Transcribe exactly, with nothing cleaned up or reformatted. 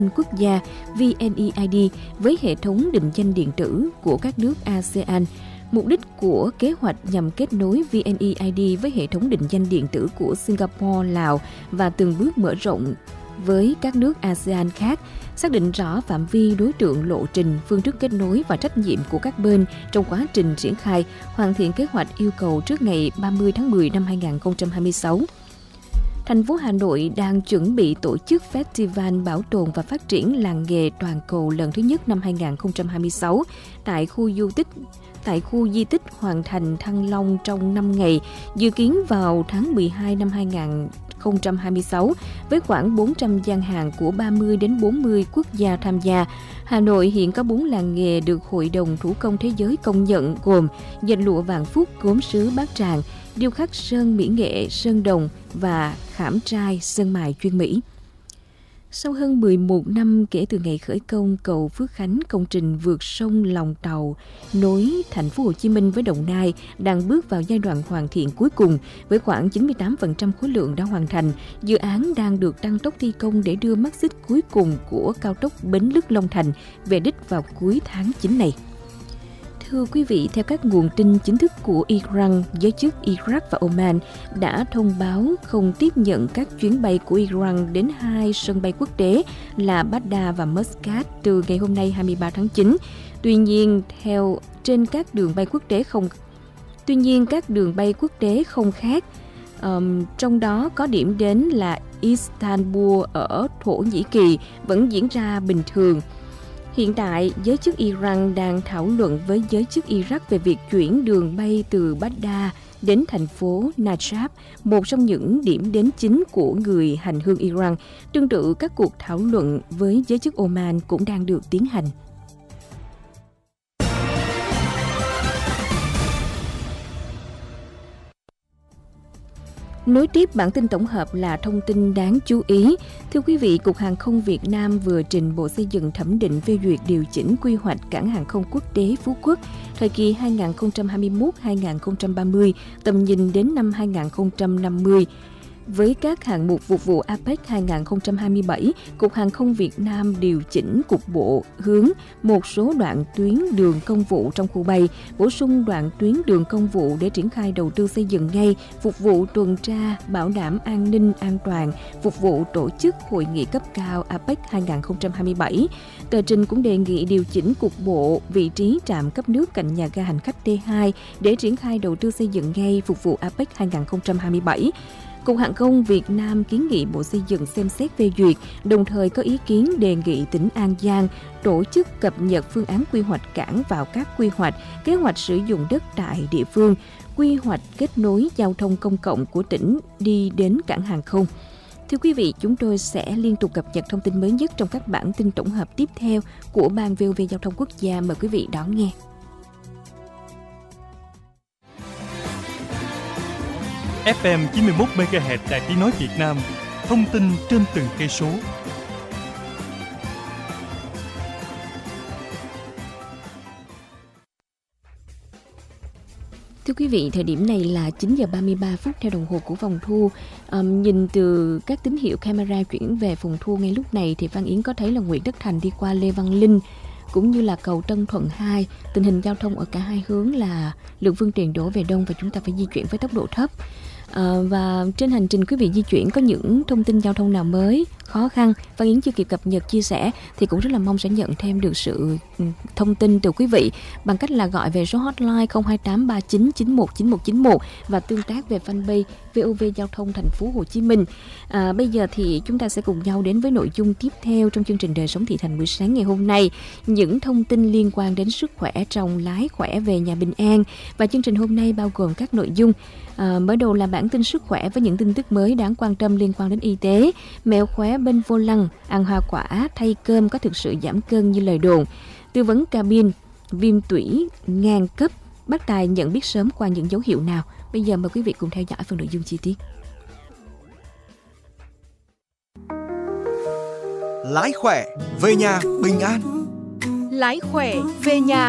quốc gia vê en e i đê với hệ thống định danh điện tử của các nước a sê an. Mục đích của kế hoạch nhằm kết nối vê en e i đê với hệ thống định danh điện tử của Singapore, Lào và từng bước mở rộng với các nước a sê an khác, xác định rõ phạm vi, đối tượng, lộ trình, phương thức kết nối và trách nhiệm của các bên trong quá trình triển khai, hoàn thiện kế hoạch yêu cầu trước ngày ba mươi tháng mười năm hai nghìn không trăm hai mươi sáu. Thành phố Hà Nội đang chuẩn bị tổ chức Festival Bảo tồn và Phát triển Làng nghề toàn cầu lần thứ nhất năm hai nghìn không trăm hai mươi sáu tại khu du tích tại khu di tích Hoàng Thành Thăng Long trong năm ngày, dự kiến vào tháng mười hai năm hai nghìn không trăm hai mươi sáu với khoảng bốn trăm gian hàng của ba mươi đến bốn mươi quốc gia tham gia. Hà Nội hiện có bốn làng nghề được Hội đồng Thủ công Thế giới công nhận gồm dệt lụa Vạn Phúc, gốm sứ Bát Tràng, điêu khắc sơn mỹ nghệ Sơn Đồng và khảm trai sơn mài chuyên Mỹ. Sau hơn mười một năm kể từ ngày khởi công cầu Phước Khánh, công trình vượt sông Lòng Tàu nối thành phố Hồ Chí Minh với Đồng Nai đang bước vào giai đoạn hoàn thiện cuối cùng với khoảng chín mươi tám phần trăm khối lượng đã hoàn thành. Dự án đang được tăng tốc thi công để đưa mắt xích cuối cùng của cao tốc Bến Lức Long Thành về đích vào cuối tháng chín này. Thưa quý vị, theo các nguồn tin chính thức của Iran, giới chức Iraq và Oman đã thông báo không tiếp nhận các chuyến bay của Iran đến hai sân bay quốc tế là Baghdad và Muscat từ ngày hôm nay hai mươi ba tháng chín. Tuy nhiên, theo trên các đường bay quốc tế không Tuy nhiên các đường bay quốc tế không khác. Um, trong đó có điểm đến là Istanbul ở Thổ Nhĩ Kỳ vẫn diễn ra bình thường. Hiện tại, giới chức Iran đang thảo luận với giới chức Iraq về việc chuyển đường bay từ Baghdad đến thành phố Najaf, một trong những điểm đến chính của người hành hương Iran. Tương tự, các cuộc thảo luận với giới chức Oman cũng đang được tiến hành. Nối tiếp bản tin tổng hợp là thông tin đáng chú ý. Thưa quý vị, Cục Hàng không Việt Nam vừa trình Bộ Xây dựng thẩm định phê duyệt điều chỉnh quy hoạch cảng hàng không quốc tế Phú Quốc thời kỳ hai nghìn không trăm hai mươi mốt đến hai nghìn không trăm ba mươi, tầm nhìn đến năm hai nghìn không trăm năm mươi. Với các hạng mục phục vụ a pếch hai nghìn không trăm hai mươi bảy, Cục Hàng không Việt Nam điều chỉnh cục bộ hướng một số đoạn tuyến đường công vụ trong khu bay, bổ sung đoạn tuyến đường công vụ để triển khai đầu tư xây dựng ngay, phục vụ tuần tra, bảo đảm an ninh an toàn, phục vụ tổ chức hội nghị cấp cao a pếch hai nghìn không trăm hai mươi bảy. Tờ trình cũng đề nghị điều chỉnh cục bộ vị trí trạm cấp nước cạnh nhà ga hành khách T hai để triển khai đầu tư xây dựng ngay, phục vụ a pếch hai nghìn không trăm hai mươi bảy. Cục Hàng không Việt Nam kiến nghị Bộ Xây dựng xem xét phê duyệt, đồng thời có ý kiến đề nghị tỉnh An Giang tổ chức cập nhật phương án quy hoạch cảng vào các quy hoạch, kế hoạch sử dụng đất tại địa phương, quy hoạch kết nối giao thông công cộng của tỉnh đi đến cảng hàng không. Thưa quý vị, chúng tôi sẽ liên tục cập nhật thông tin mới nhất trong các bản tin tổng hợp tiếp theo của Ban vê o vê Giao thông Quốc gia. Mời quý vị đón nghe. ép em chín mươi mốt mê ga héc Đài Tiếng nói Việt Nam, thông tin trên từng cây số. Thưa quý vị, thời điểm này là chín giờ ba mươi ba phút theo đồng hồ của phòng thu. Um, nhìn từ các tín hiệu camera chuyển về phòng thu ngay lúc này thì Văn Yến có thấy là Nguyễn Tất Thành đi qua Lê Văn Linh cũng như là cầu Tân Thuận hai, tình hình giao thông ở cả hai hướng là lượng phương tiện đổ về đông và chúng ta phải di chuyển với tốc độ thấp. À, và trên hành trình quý vị di chuyển có những thông tin giao thông nào mới, khó khăn, Văn Yến chưa kịp cập nhật chia sẻ thì cũng rất là mong sẽ nhận thêm được sự thông tin từ quý vị bằng cách là gọi về số hotline không hai tám ba chín chín một chín một chín một và tương tác về fanpage vê o vê Giao thông Thành phố Hồ Chí Minh. À, bây giờ thì chúng ta sẽ cùng nhau đến với nội dung tiếp theo trong chương trình Đời sống thị thành buổi sáng ngày hôm nay. Những thông tin liên quan đến sức khỏe trong lái khỏe về nhà bình an, và chương trình hôm nay bao gồm các nội dung. À, mở đầu là bản tin sức khỏe với những tin tức mới đáng quan tâm liên quan đến y tế. Mẹo khóe bên vô lăng, ăn hoa quả thay cơm có thực sự giảm cân như lời đồn. Tư vấn cabin, viêm tủy ngang cấp, bác tài nhận biết sớm qua những dấu hiệu nào. Bây giờ mời quý vị cùng theo dõi phần nội dung chi tiết. Lái khỏe về nhà bình an. Lái khỏe về nhà